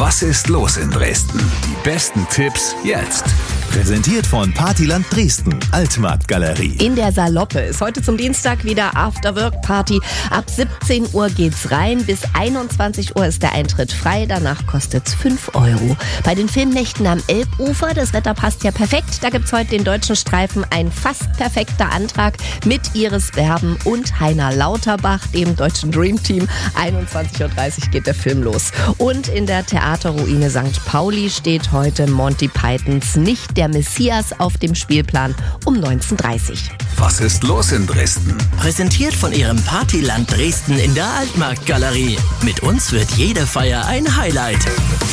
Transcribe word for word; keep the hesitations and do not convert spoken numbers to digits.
Was ist los in Dresden? Die besten Tipps jetzt. Präsentiert von Partyland Dresden, Altmarktgalerie. In der Saloppe ist heute zum Dienstag wieder After-Work-Party. Ab siebzehn Uhr geht's rein, bis einundzwanzig Uhr ist der Eintritt frei, danach kostet's fünf Euro. Bei den Filmnächten am Elbufer, das Wetter passt ja perfekt, da gibt's heute den deutschen Streifen Ein fast perfekter Antrag mit Iris Berben und Heiner Lauterbach, dem deutschen Dreamteam. einundzwanzig Uhr dreißig geht der Film los. Und in der Theaterruine Sankt Pauli steht heute Monty Pythons Nicht der Messias auf dem Spielplan um neunzehn Uhr dreißig. Was ist los in Dresden? Präsentiert von Ihrem Partyland Dresden in der Altmarktgalerie. Mit uns wird jede Feier ein Highlight.